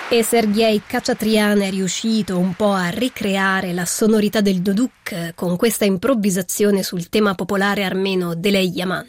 E Sergej Khachatryan è riuscito un po' a ricreare la sonorità del duduk con questa improvvisazione sul tema popolare armeno Delei Yaman.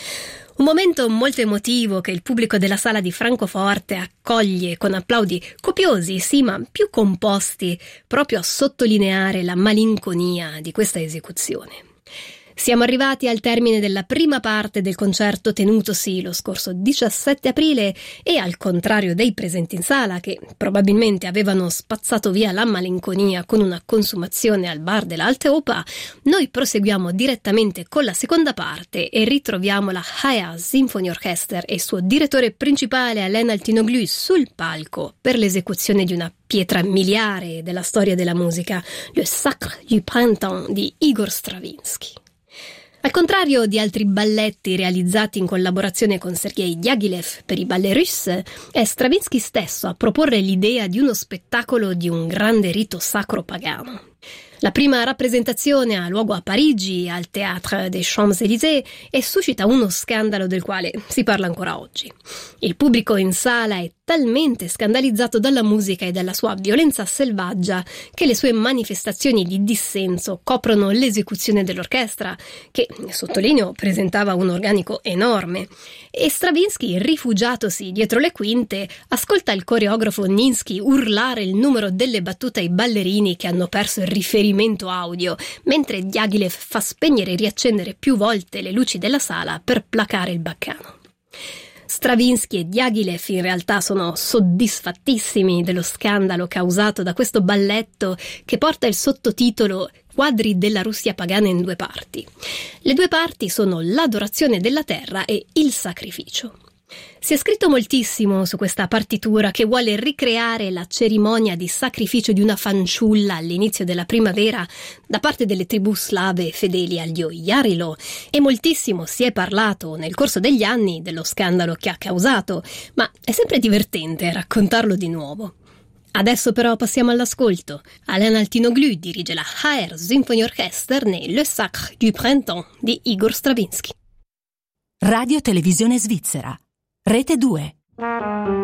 Un momento molto emotivo che il pubblico della sala di Francoforte accoglie con applaudi copiosi, sì, ma più composti, proprio a sottolineare la malinconia di questa esecuzione. Siamo arrivati al termine della prima parte del concerto tenutosi lo scorso 17 aprile e, al contrario dei presenti in sala, che probabilmente avevano spazzato via la malinconia con una consumazione al bar dell'Alte Oper, noi proseguiamo direttamente con la seconda parte e ritroviamo la HR Symphony Orchestra e il suo direttore principale Alain Altinoglu sul palco per l'esecuzione di una pietra miliare della storia della musica, Le Sacre du Printemps di Igor Stravinsky. Al contrario di altri balletti realizzati in collaborazione con Sergei Diaghilev per i Ballets Russes, è Stravinsky stesso a proporre l'idea di uno spettacolo di un grande rito sacro pagano. La prima rappresentazione ha luogo a Parigi, al Théâtre des Champs-Élysées, e suscita uno scandalo del quale si parla ancora oggi. Il pubblico in sala è talmente scandalizzato dalla musica e dalla sua violenza selvaggia che le sue manifestazioni di dissenso coprono l'esecuzione dell'orchestra, che, sottolineo, presentava un organico enorme. E Stravinsky, rifugiatosi dietro le quinte, ascolta il coreografo Ninsky urlare il numero delle battute ai ballerini che hanno perso il riferimento audio, mentre Diaghilev fa spegnere e riaccendere più volte le luci della sala per placare il baccano. Stravinsky e Diaghilev in realtà sono soddisfattissimi dello scandalo causato da questo balletto che porta il sottotitolo Quadri della Russia pagana in due parti. Le due parti sono l'adorazione della terra e il sacrificio. Si è scritto moltissimo su questa partitura che vuole ricreare la cerimonia di sacrificio di una fanciulla all'inizio della primavera da parte delle tribù slave fedeli al dio Yarilo, e moltissimo si è parlato nel corso degli anni dello scandalo che ha causato, ma è sempre divertente raccontarlo di nuovo. Adesso però passiamo all'ascolto. Alain Altinoglu dirige la HR Symphony Orchestra nei Le Sacre du Printemps di Igor Stravinsky. Radio Televisione Svizzera. Rete 2.